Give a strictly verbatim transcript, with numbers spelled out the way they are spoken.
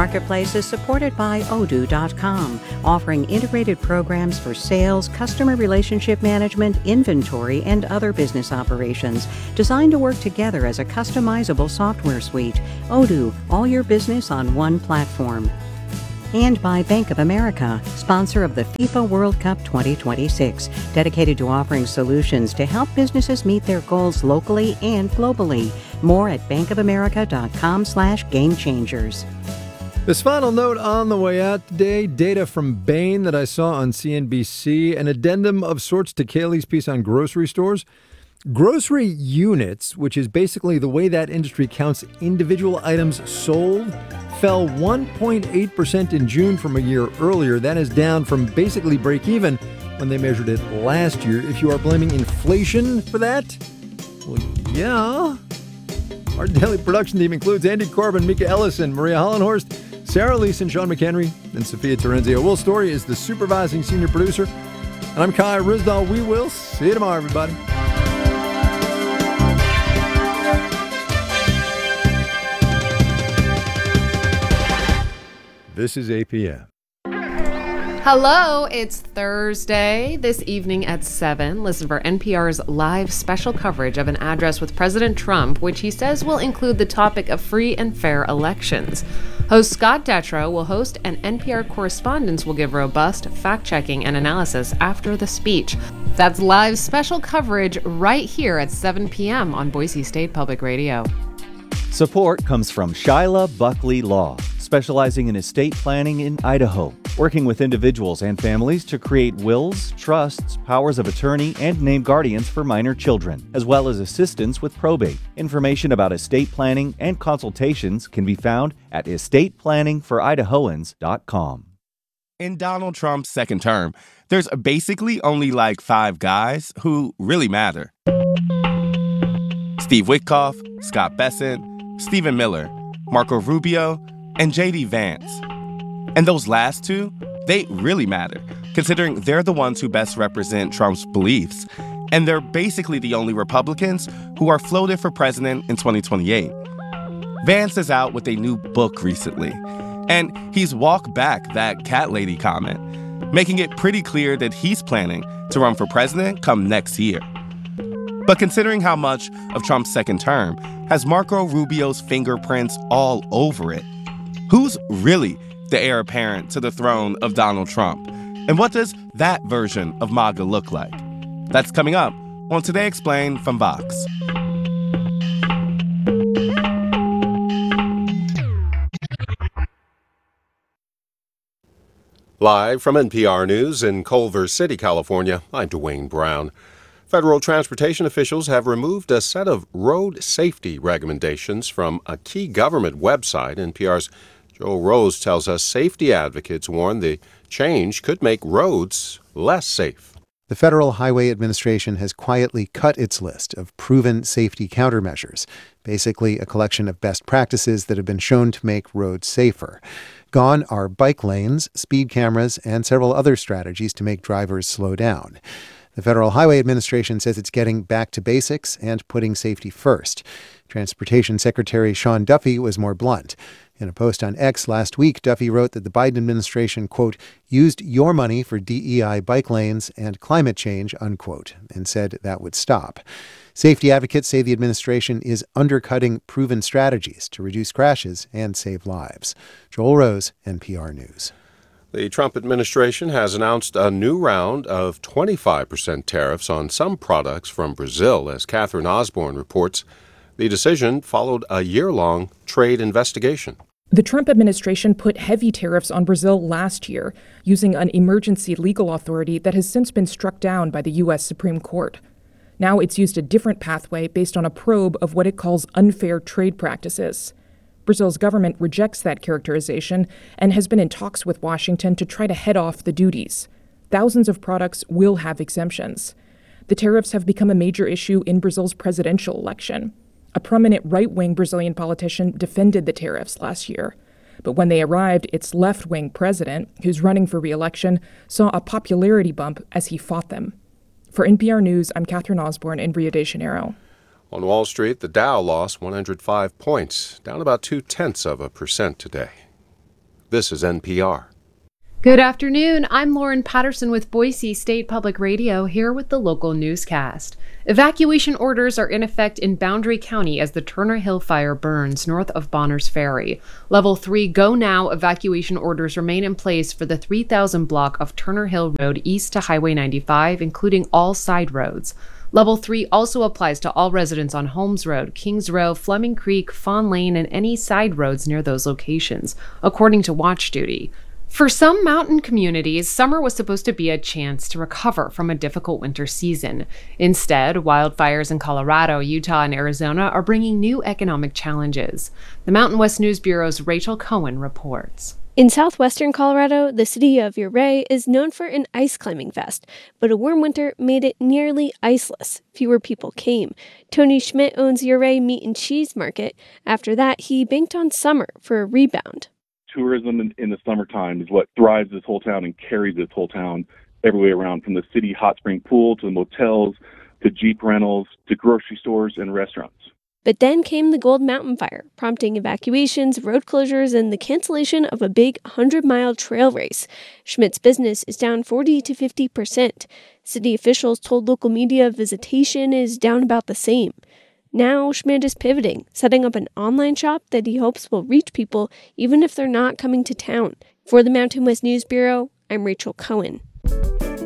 Marketplace is supported by Odoo dot com, offering integrated programs for sales, customer relationship management, inventory, and other business operations, designed to work together as a customizable software suite. Odoo, all your business on one platform. And by Bank of America, sponsor of the FIFA World Cup twenty twenty-six, dedicated to offering solutions to help businesses meet their goals locally and globally. More at bankofamerica.com slash game changers. This final note on the way out today, data from Bain that I saw on C N B C, an addendum of sorts to Kaylee's piece on grocery stores. Grocery units, which is basically the way that industry counts individual items sold, fell one point eight percent in June from a year earlier. That is down from basically break even when they measured it last year. If you are blaming inflation for that, well, yeah. Our daily production team includes Andy Corbin, Mika Ellison, Maria Hollenhorst, Sarah Leeson, Sean McHenry, and Sophia Terenzio. Will Story is the supervising senior producer. And I'm Kai Rizdal. We will see you tomorrow, everybody. This is A P M. Hello, it's Thursday. This evening at seven, listen for N P R's live special coverage of an address with President Trump, which he says will include the topic of free and fair elections. Host Scott Detrow will host, and N P R correspondents will give robust fact-checking and analysis after the speech. That's live special coverage right here at seven p.m. on Boise State Public Radio. Support comes from Shyla Buckley Law, specializing in estate planning in Idaho, working with individuals and families to create wills, trusts, powers of attorney, and name guardians for minor children, as well as assistance with probate. Information about estate planning and consultations can be found at estate planning for idahoans dot com. In Donald Trump's second term, there's basically only like five guys who really matter. Steve Witkoff, Scott Bessent, Stephen Miller, Marco Rubio, and J D Vance. And those last two, they really matter, considering they're the ones who best represent Trump's beliefs. And they're basically the only Republicans who are floated for president in twenty twenty-eight. Vance is out with a new book recently, and he's walked back that cat lady comment, making it pretty clear that he's planning to run for president come next year. But considering how much of Trump's second term has Marco Rubio's fingerprints all over it, who's really the heir apparent to the throne of Donald Trump? And what does that version of MAGA look like? That's coming up on Today Explained from Vox. Live from N P R News in Culver City, California, I'm Dwayne Brown. Federal transportation officials have removed a set of road safety recommendations from a key government website. N P R's Joel Rose tells us safety advocates warn the change could make roads less safe. The Federal Highway Administration has quietly cut its list of proven safety countermeasures, basically a collection of best practices that have been shown to make roads safer. Gone are bike lanes, speed cameras, and several other strategies to make drivers slow down. The Federal Highway Administration says it's getting back to basics and putting safety first. Transportation Secretary Sean Duffy was more blunt. In a post on X last week, Duffy wrote that the Biden administration, quote, used your money for D E I bike lanes and climate change, unquote, and said that would stop. Safety advocates say the administration is undercutting proven strategies to reduce crashes and save lives. Joel Rose, N P R News. The Trump administration has announced a new round of twenty-five percent tariffs on some products from Brazil, as Catherine Osborne reports. The decision followed a year-long trade investigation. The Trump administration put heavy tariffs on Brazil last year, using an emergency legal authority that has since been struck down by the U S Supreme Court. Now it's used a different pathway based on a probe of what it calls unfair trade practices. Brazil's government rejects that characterization and has been in talks with Washington to try to head off the duties. Thousands of products will have exemptions. The tariffs have become a major issue in Brazil's presidential election. A prominent right-wing Brazilian politician defended the tariffs last year. But when they arrived, its left-wing president, who's running for re-election, saw a popularity bump as he fought them. For N P R News, I'm Catherine Osborne in Rio de Janeiro. On Wall Street, the Dow lost one hundred five points, down about two-tenths of a percent today. This is N P R. Good afternoon. I'm Lauren Patterson with Boise State Public Radio, here with the local newscast. Evacuation orders are in effect in Boundary County as the Turner Hill fire burns north of Bonners Ferry. Level three Go Now evacuation orders remain in place for the three thousand block of Turner Hill Road east to Highway ninety-five, including all side roads. Level three also applies to all residents on Holmes Road, Kings Row, Fleming Creek, Fawn Lane, and any side roads near those locations, according to Watch Duty. For some mountain communities, summer was supposed to be a chance to recover from a difficult winter season. Instead, wildfires in Colorado, Utah, and Arizona are bringing new economic challenges. The Mountain West News Bureau's Rachel Cohen reports. In southwestern Colorado, the city of Ouray is known for an ice climbing fest, but a warm winter made it nearly iceless. Fewer people came. Tony Schmidt owns Ouray Meat and Cheese Market. After that, he banked on summer for a rebound. Tourism in, in the summertime is what drives this whole town and carries this whole town every way around, from the city hot spring pool to the motels to Jeep rentals to grocery stores and restaurants. But then came the Gold Mountain Fire, prompting evacuations, road closures, and the cancellation of a big hundred-mile trail race. Schmidt's business is down forty to fifty percent. City officials told local media visitation is down about the same. Now, Schmidt is pivoting, setting up an online shop that he hopes will reach people even if they're not coming to town. For the Mountain West News Bureau, I'm Rachel Cohen.